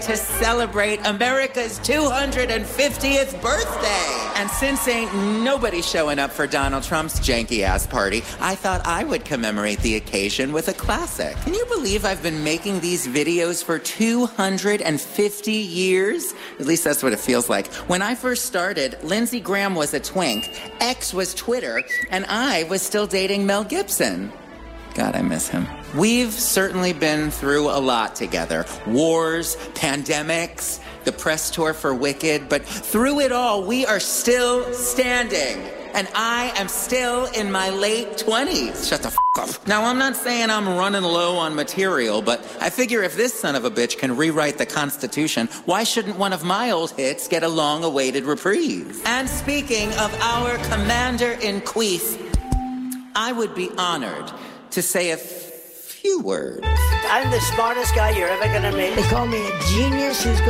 to celebrate America's 250th birthday. And since ain't nobody showing up for Donald Trump's janky-ass party, I thought I would commemorate the occasion with a classic. Can you believe I've been making these videos for 250 years? At least that's what it feels like. When I first started, Lindsey Graham was a twink, X was Twitter, and I was still dating Mel Gibson. God, I miss him. We've certainly been through a lot together. Wars, pandemics, the press tour for Wicked, but through it all, we are still standing. And I am still in my late 20s. Shut the f*** up. Now, I'm not saying I'm running low on material, but I figure if this son of a bitch can rewrite the Constitution, why shouldn't one of my old hits get a long-awaited reprise? And speaking of our commander-in-chief, I would be honored to say a few words. I'm the smartest guy you're ever gonna meet. They call me a genius who's